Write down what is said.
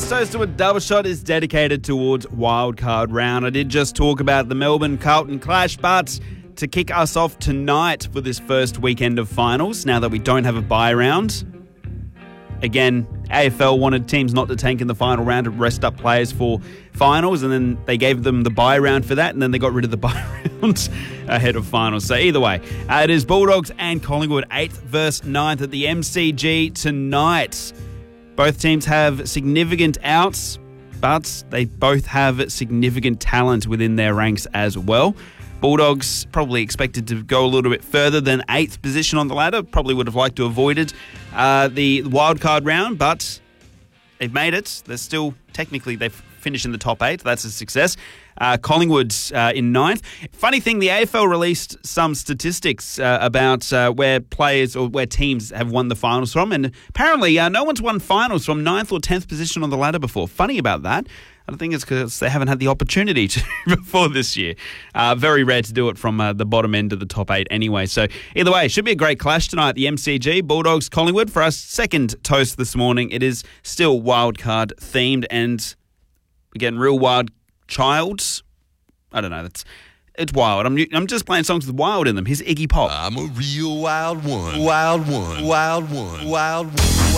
first toast to a double shot is dedicated towards wildcard round. I did just talk about the Melbourne-Carlton clash, but to kick us off tonight for this first weekend of finals, now that we don't have a bye round, again, AFL wanted teams not to tank in the final round to rest up players for finals, and then they gave them the bye round for that, and then they got rid of the bye round ahead of finals. So either way, it is Bulldogs and Collingwood, 8th versus 9th at the MCG tonight. Both teams have significant outs, but they both have significant talent within their ranks as well. Bulldogs probably expected to go a little bit further than 8th position on the ladder. Probably would have liked to have avoided the wildcard round, but they've made it. They're still, technically, they've finished in the top 8. That's a success. Collingwood's in 9th. Funny thing, the AFL released some statistics about where players or where teams have won the finals from, and apparently no one's won finals from 9th or 10th position on the ladder before. Funny about that. I think it's because they haven't had the opportunity to before this year. Very rare to do it from the bottom end of the top 8 anyway. So either way, it should be a great clash tonight at the MCG. Bulldogs, Collingwood. For our second toast this morning, it is still wildcard themed, and again, real wild childs. I don't know. It's wild. I'm just playing songs with wild in them. Here's Iggy Pop. I'm a real wild one. Wild one. Wild one. Wild one.